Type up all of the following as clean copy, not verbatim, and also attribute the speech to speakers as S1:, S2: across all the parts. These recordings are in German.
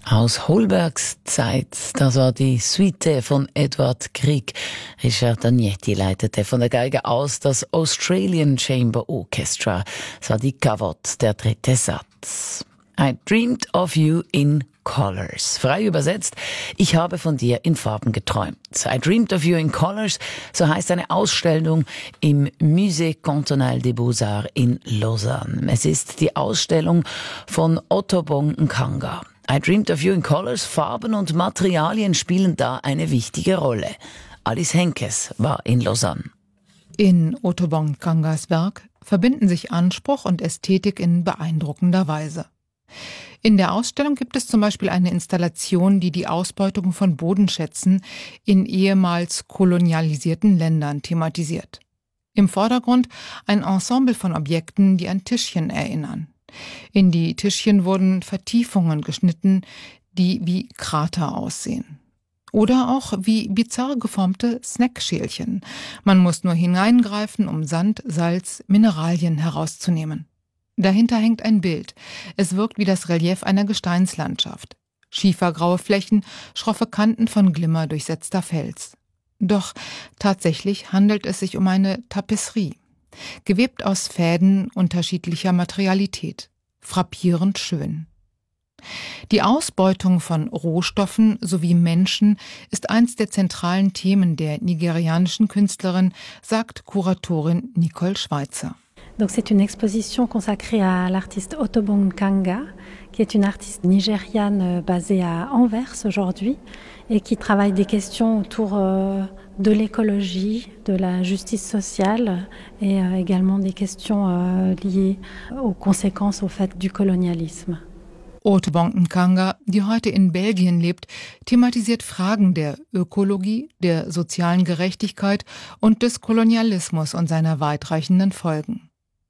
S1: Aus Holbergs Zeit, das war die Suite von Edward Grieg. Richard Agnetti leitete von der Geige aus das Australian Chamber Orchestra. Das war die Gavotte, der dritte Satz. I dreamed of you in colors. Frei übersetzt, ich habe von dir in Farben geträumt. I dreamed of you in colors, so heißt eine Ausstellung im Musée Cantonal des Beaux-Arts in Lausanne. Es ist die Ausstellung von Ottobong Nkanga. I dreamed of you in colors, Farben und Materialien spielen da eine wichtige Rolle. Alice Henkes war in Lausanne.
S2: In Ottobong Nkangas Werk verbinden sich Anspruch und Ästhetik in beeindruckender Weise. In der Ausstellung gibt es zum Beispiel eine Installation, die die Ausbeutung von Bodenschätzen in ehemals kolonialisierten Ländern thematisiert. Im Vordergrund ein Ensemble von Objekten, die an Tischchen erinnern. In die Tischchen wurden Vertiefungen geschnitten, die wie Krater aussehen. Oder auch wie bizarr geformte Snackschälchen. Man muss nur hineingreifen, um Sand, Salz, Mineralien herauszunehmen. Dahinter hängt ein Bild. Es wirkt wie das Relief einer Gesteinslandschaft. Schiefergraue Flächen, schroffe Kanten von Glimmer durchsetzter Fels. Doch tatsächlich handelt es sich um eine Tapisserie. Gewebt aus Fäden unterschiedlicher Materialität. Frappierend schön. Die Ausbeutung von Rohstoffen sowie Menschen ist eins der zentralen Themen der nigerianischen Künstlerin, sagt Kuratorin Nicole Schweizer.
S3: Donc c'est une exposition consacrée à l'artiste Ottobong Nkanga, qui est une artiste nigériane basée à Anvers aujourd'hui et qui travaille des questions autour de l'écologie, de la justice sociale et également des questions liées aux conséquences au fait du colonialisme.
S2: Ottobong Nkanga, die heute in Belgien lebt, thematisiert Fragen der Ökologie, der sozialen Gerechtigkeit und des Kolonialismus und seiner weitreichenden Folgen.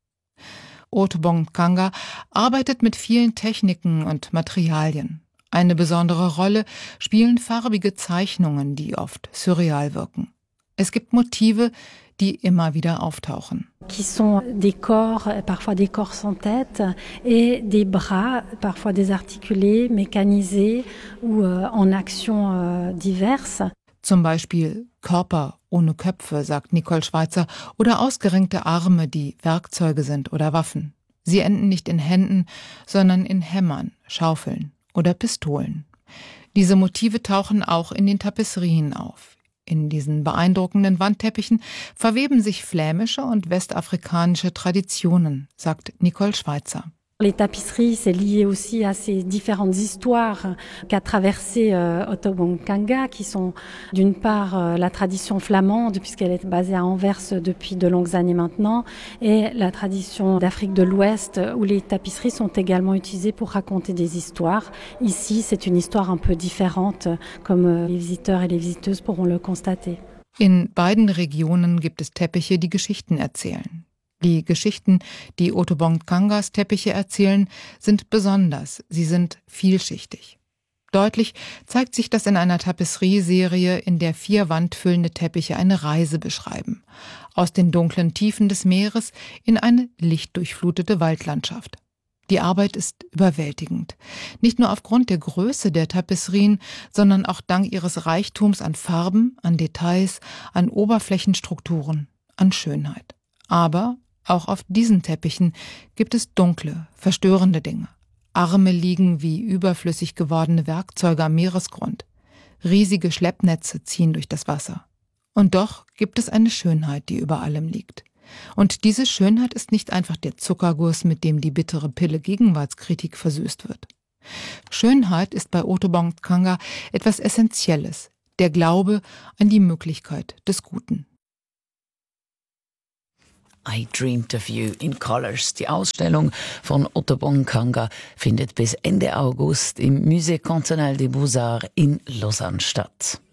S2: Ottobong Nkanga arbeitet mit vielen Techniken und Materialien. Eine besondere Rolle spielen farbige Zeichnungen, die oft surreal wirken. Es gibt Motive, die immer wieder auftauchen.
S3: Qui sont des corps, parfois des corps sans tête, et des bras, parfois désarticulés, mécanisés ou en actions diverses.
S2: Zum Beispiel Körper ohne Köpfe, sagt Nicole Schweizer, oder ausgerenkte Arme, die Werkzeuge sind oder Waffen. Sie enden nicht in Händen, sondern in Hämmern, Schaufeln oder Pistolen. Diese Motive tauchen auch in den Tapisserien auf. In diesen beeindruckenden Wandteppichen verweben sich flämische und westafrikanische Traditionen, sagt Nicole Schweizer.
S3: Les tapisseries, c'est lié aussi à ces différentes histoires qu'a traversé Ottobong Nkanga, qui sont d'une part la tradition flamande, puisqu'elle est basée à Anvers depuis de longues années maintenant, et la tradition d'Afrique de l'Ouest, où les tapisseries sont également utilisées pour raconter des histoires. Ici, c'est une histoire un peu différente, comme les visiteurs et les visiteuses pourront le constater.
S2: In beiden Regionen gibt es Teppiche, die Geschichten erzählen. Die Geschichten, die Ottobong Nkangas Teppiche erzählen, sind besonders, sie sind vielschichtig. Deutlich zeigt sich das in einer Tapisserieserie, in der 4 wandfüllende Teppiche eine Reise beschreiben. Aus den dunklen Tiefen des Meeres in eine lichtdurchflutete Waldlandschaft. Die Arbeit ist überwältigend. Nicht nur aufgrund der Größe der Tapisserien, sondern auch dank ihres Reichtums an Farben, an Details, an Oberflächenstrukturen, an Schönheit. Aber auch auf diesen Teppichen gibt es dunkle, verstörende Dinge. Arme liegen wie überflüssig gewordene Werkzeuge am Meeresgrund. Riesige Schleppnetze ziehen durch das Wasser. Und doch gibt es eine Schönheit, die über allem liegt. Und diese Schönheit ist nicht einfach der Zuckerguss, mit dem die bittere Pille Gegenwartskritik versüßt wird. Schönheit ist bei Ottobong Nkanga etwas Essentielles, der Glaube an die Möglichkeit des Guten.
S1: I dreamed of you in colors. Die Ausstellung von Ottobong Nkanga findet bis Ende August im Musée Cantonal des Beaux-Arts in Lausanne statt.